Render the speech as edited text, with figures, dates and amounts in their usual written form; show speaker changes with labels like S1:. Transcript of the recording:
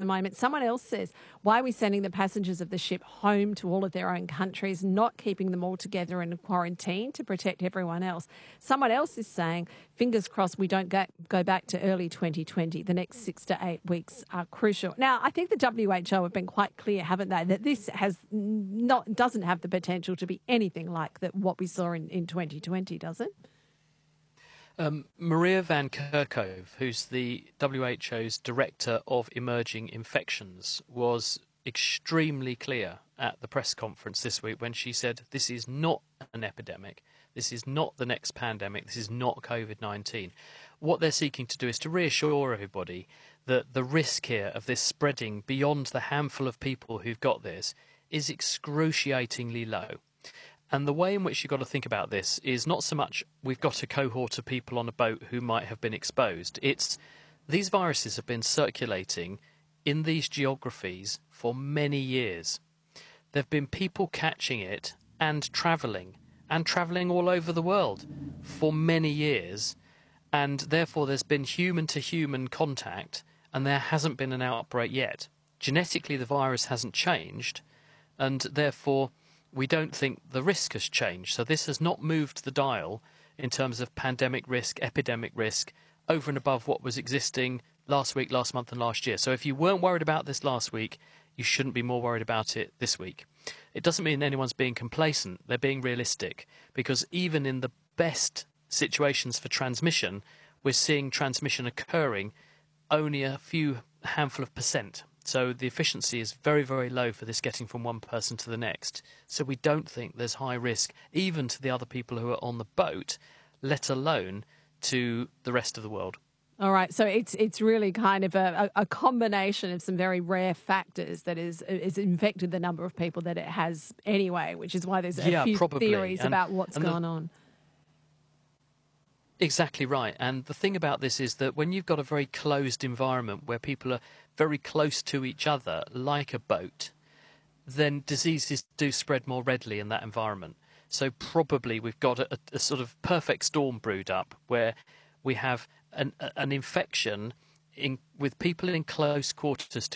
S1: moment. Someone else says, why are we sending the passengers of the ship home to all of their own countries, not keeping them all together in a quarantine to protect everyone else? Someone else is saying, fingers crossed we don't go back to early 2020. The next 6 to 8 weeks are crucial. Now, I think the WHO have been quite clear, haven't they, that this doesn't have the potential to be anything like what we saw in 2020, does it?
S2: Maria Van Kerkhove, who's the WHO's Director of Emerging Infections, was extremely clear at the press conference this week when she said this is not an epidemic, this is not the next pandemic, this is not COVID-19. What they're seeking to do is to reassure everybody that the risk here of this spreading beyond the handful of people who've got this is excruciatingly low. And the way in which you've got to think about this is not so much we've got a cohort of people on a boat who might have been exposed. It's these viruses have been circulating in these geographies for many years. There have been people catching it and travelling all over the world for many years. And therefore there's been human-to-human contact and there hasn't been an outbreak yet. Genetically, the virus hasn't changed, and therefore we don't think the risk has changed. So this has not moved the dial in terms of pandemic risk, epidemic risk, over and above what was existing last week, last month and last year. So if you weren't worried about this last week, you shouldn't be more worried about it this week. It doesn't mean anyone's being complacent. They're being realistic, because even in the best situations for transmission, we're seeing transmission occurring only a few handful of percent. So the efficiency is very, very low for this getting from one person to the next. So we don't think there's high risk even to the other people who are on the boat, let alone to the rest of the world.
S1: All right, so it's really kind of a combination of some very rare factors that is infected the number of people that it has anyway, which is why there's a few theories about what's gone on.
S2: Exactly right. And the thing about this is that when you've got a very closed environment where people are very close to each other, like a boat, then diseases do spread more readily in that environment. So probably we've got a sort of perfect storm brewed up where we have an infection with people in close quarters to